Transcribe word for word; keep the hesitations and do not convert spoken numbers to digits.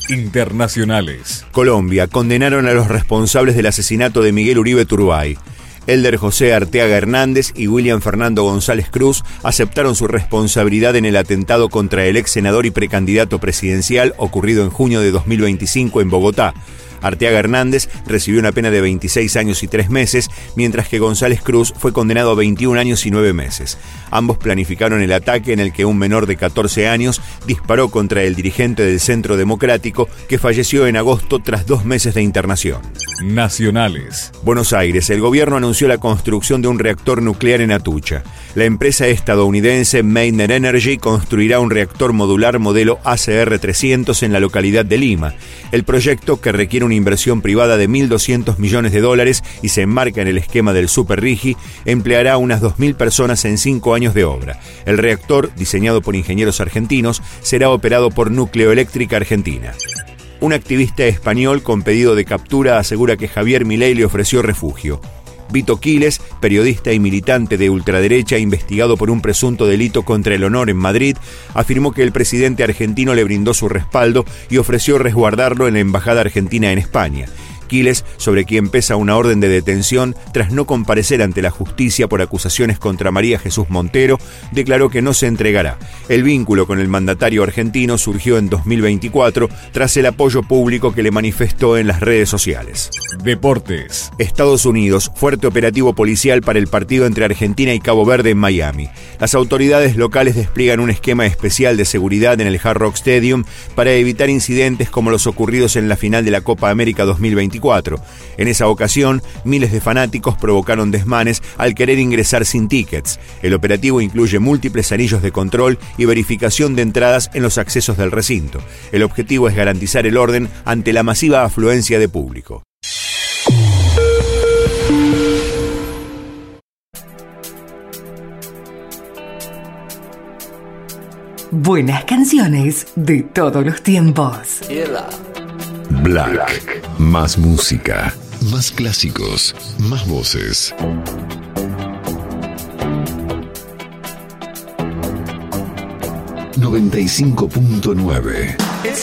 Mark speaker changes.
Speaker 1: Internacionales.
Speaker 2: Colombia. Condenaron a los responsables del asesinato de Miguel Uribe Turbay. Elder José Arteaga Hernández y William Fernando González Cruz aceptaron su responsabilidad en el atentado contra el ex senador y precandidato presidencial ocurrido en junio de dos mil veinticinco en Bogotá. Arteaga Hernández recibió una pena de veintiséis años y tres meses, mientras que González Cruz fue condenado a veintiún años y nueve meses. Ambos planificaron el ataque en el que un menor de catorce años disparó contra el dirigente del Centro Democrático, que falleció en agosto tras dos meses de internación.
Speaker 1: Nacionales.
Speaker 2: Buenos Aires. El gobierno anunció la construcción de un reactor nuclear en Atucha. La empresa estadounidense Meitner Energy construirá un reactor modular modelo A C R trescientos en la localidad de Lima. El proyecto, que requiere una inversión privada de mil doscientos millones de dólares y se enmarca en el esquema del Super Rigi, empleará a unas dos mil personas en cinco años de obra. El reactor, diseñado por ingenieros argentinos, será operado por Nucleoeléctrica Argentina. Un activista español con pedido de captura asegura que Javier Milei le ofreció refugio. Vito Quiles, periodista y militante de ultraderecha investigado por un presunto delito contra el honor en Madrid, afirmó que el presidente argentino le brindó su respaldo y ofreció resguardarlo en la embajada argentina en España. Quiles, sobre quien pesa una orden de detención tras no comparecer ante la justicia por acusaciones contra María Jesús Montero, declaró que no se entregará. El vínculo con el mandatario argentino surgió en dos mil veinticuatro tras el apoyo público que le manifestó en las redes sociales.
Speaker 1: Deportes.
Speaker 2: Estados Unidos. Fuerte operativo policial para el partido entre Argentina y Cabo Verde en Miami. Las autoridades locales despliegan un esquema especial de seguridad en el Hard Rock Stadium para evitar incidentes como los ocurridos en la final de la Copa América dos mil veinticuatro. En esa ocasión, miles de fanáticos provocaron desmanes al querer ingresar sin tickets. El operativo incluye múltiples anillos de control y verificación de entradas en los accesos del recinto. El objetivo es garantizar el orden ante la masiva afluencia de público.
Speaker 3: Buenas canciones de todos los tiempos.
Speaker 4: Black. Black. Más música, más clásicos, más voces. noventa y cinco punto nueve